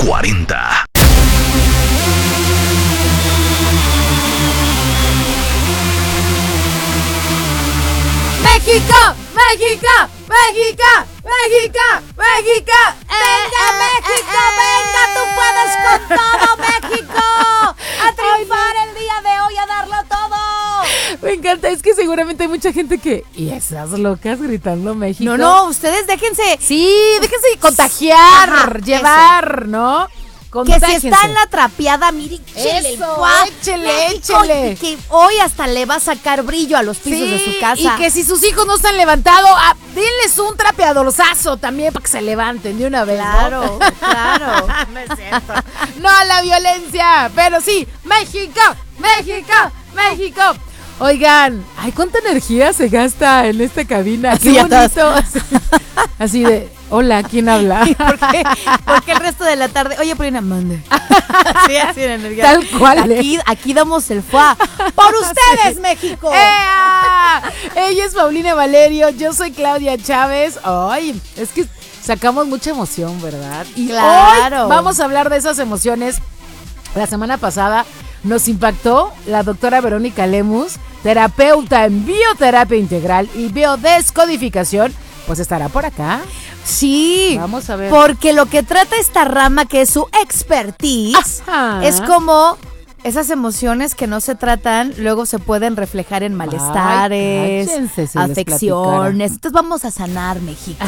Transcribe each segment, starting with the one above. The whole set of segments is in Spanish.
40. México, México, México, México, México. Venga, México, venga, tú puedes con todo, México. A triunfar el día de hoy, a darlo todo. Me encanta, es que seguramente hay mucha gente que... ¿Y esas locas gritando México? No, ustedes déjense. Sí, déjense contagiar, Ajá, llevar, ¿no? Que si está en la trapeada, mire, échele Eso, ¡guau! échele, México, échele. y que hoy hasta le va a sacar brillo a los pisos de su casa. Y que si sus hijos no se han levantado, denles un trapeadorzazo también para que se levanten de una vez, Claro, ¿no? claro. No es cierto. No a la violencia, pero sí, México, México, México. Oigan, ay, cuánta energía se gasta en esta cabina. Así Qué ya bonito. Así de, hola, ¿quién habla? Porque el resto de la tarde, oye, Paulina, mande. Así en energía. Tal cual. Aquí damos el fuá. Por ustedes, México. ¡Ea! Ella es Paulina Valerio, yo soy Claudia Chávez. Ay, es que sacamos mucha emoción, ¿verdad? Y claro. hoy vamos a hablar de esas emociones. La semana pasada nos impactó la doctora Verónica Lemus, terapeuta en bioterapia integral y biodescodificación. Pues estará por acá. Sí. Vamos a ver. Porque lo que trata esta rama, que es su expertise, Ajá. es como esas emociones que no se tratan, luego se pueden reflejar en malestares, cállense, si les afecciones. Entonces vamos a sanar, México.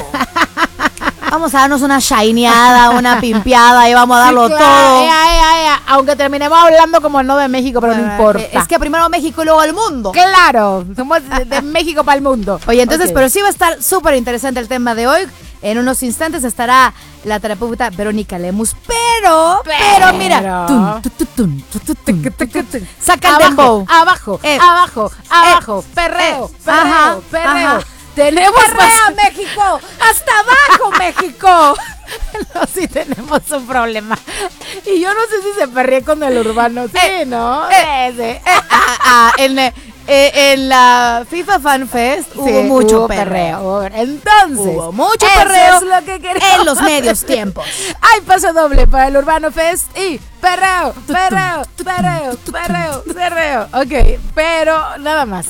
Vamos a darnos una shineada, una pimpeada y vamos a darlo Sí, claro. todo. Aunque terminemos hablando como no de México, pero no importa. Es que primero México y luego el mundo. Claro, somos de México para el mundo. Oye, entonces, Ok. pero sí va a estar súper interesante el tema de hoy. En unos instantes estará la terapeuta Verónica Lemus. Pero mira. Saca el dembow. Abajo, perreo, Ajá, perreo. ajá. Tenemos ¡Perrea, México! ¡Hasta abajo, México! No, sí tenemos un problema. Y yo no sé si se perría con el urbano. Sí, ¿no? Sí. En la FIFA Fan Fest hubo mucho perreo. Entonces, Hubo mucho eso perreo es lo que queremos. en los medios tiempos. Hay paso doble para el Urbano Fest y perreo. Ok, pero nada más.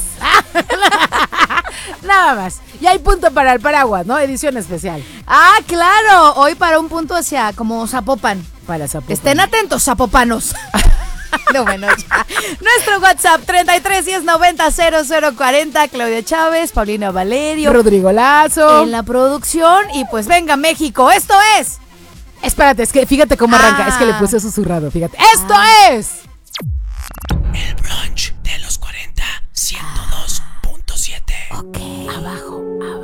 Nada más. Y hay punto para el paraguas, ¿no? Edición especial. Ah, claro. Hoy para un punto hacia como Zapopan. Para Zapopan. Estén atentos, zapopanos. No, bueno, ya. Nuestro WhatsApp 33 10 90 0040. Claudia Chávez, Paulina Valerio, Rodrigo Lazo. en la producción. Y pues venga, México. Esto es. Espérate, es que fíjate cómo arranca. Ah. Es que le puse susurrado, fíjate. ¡Esto es! El brunch de los 40, 102.7. Ok. Abajo.